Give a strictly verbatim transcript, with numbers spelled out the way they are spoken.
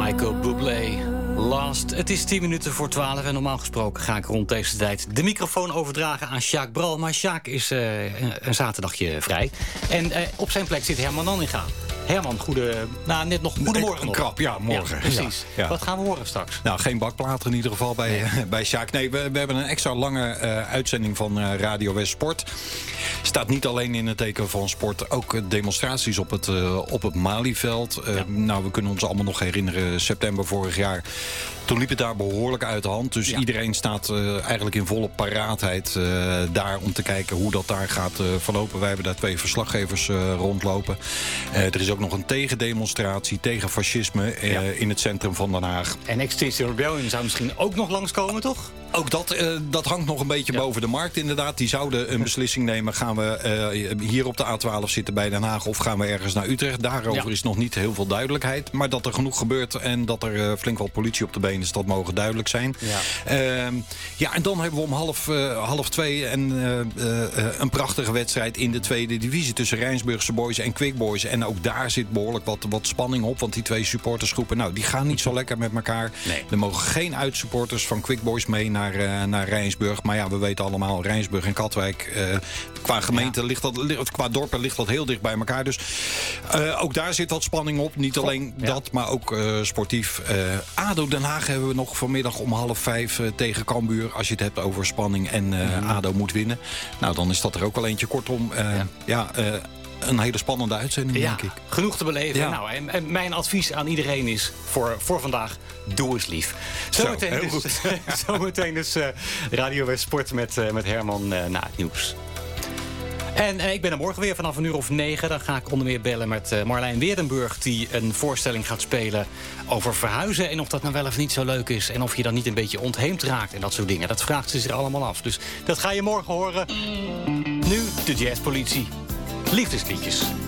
Michael Bublé, Last. Het is tien minuten voor twaalf en normaal gesproken ga ik rond deze tijd de microfoon overdragen aan Sjaak Bral. Maar Sjaak is uh, een zaterdagje vrij. En uh, op zijn plek zit Herman Nanninga. Herman, goede, nou, net nog goedemorgen. Een krap, ja, morgen. Ja, precies. Ja, ja. Wat gaan we horen straks? Nou, geen bakplaten in ieder geval bij, nee. bij Sjaak. Nee, we, we hebben een extra lange uh, uitzending van uh, Radio West Sport. Staat niet alleen in het teken van sport, ook demonstraties op het, uh, op het Malieveld. Uh, ja. Nou, we kunnen ons allemaal nog herinneren, september vorig jaar. Toen liep het daar behoorlijk uit de hand. Dus ja. iedereen staat uh, eigenlijk in volle paraatheid uh, daar om te kijken hoe dat daar gaat uh, verlopen. Wij hebben daar twee verslaggevers uh, rondlopen. Uh, er is ook nog een tegendemonstratie tegen fascisme uh, ja. in het centrum van Den Haag. En Extinction Rebellion zou misschien ook nog langskomen, toch? Ook dat, uh, dat hangt nog een beetje ja. boven de markt inderdaad. Die zouden een beslissing nemen. Gaan we uh, hier op de A twaalf zitten bij Den Haag of gaan we ergens naar Utrecht? Daarover ja. is nog niet heel veel duidelijkheid. Maar dat er genoeg gebeurt en dat er uh, flink wat politie op de been is, dat mogen duidelijk zijn. Ja, uh, ja en dan hebben we om half, uh, half twee en, uh, uh, een prachtige wedstrijd in de tweede divisie tussen Rijnsburgse Boys en Quick Boys. En ook daar zit behoorlijk wat, wat spanning op. Want die twee supportersgroepen, nou, die gaan niet zo lekker met elkaar. Nee. Er mogen geen uitsupporters van Quick Boys mee naar, uh, naar Rijnsburg. Maar ja, we weten allemaal, Rijnsburg en Katwijk, uh, qua gemeente ja. ligt dat, qua dorpen ligt dat heel dicht bij elkaar. Dus uh, ook daar zit wat spanning op. Niet alleen ja. dat, maar ook uh, sportief. Uh, ADO Den Haag hebben we nog vanmiddag om half vijf uh, tegen Cambuur. Als je het hebt over spanning en uh, mm-hmm. ADO moet winnen. Nou, dan is dat er ook al eentje. Kortom, uh, ja... ja uh, een hele spannende uitzending, ja, denk ik. Genoeg te beleven. Ja. Nou, en, en mijn advies aan iedereen is voor, voor vandaag, doe eens lief. Zometeen Zo, dus, zometeen dus uh, Radio West Sport met, uh, met Herman uh, na het nieuws. En uh, ik ben er morgen weer vanaf een uur of negen. Dan ga ik onder meer bellen met uh, Marlijn Weerdenburg, die een voorstelling gaat spelen over verhuizen. En of dat nou wel of niet zo leuk is. En of je dan niet een beetje ontheemd raakt en dat soort dingen. Dat vraagt ze zich allemaal af. Dus dat ga je morgen horen. Nu de Jazzpolitie. Liefdesliedjes.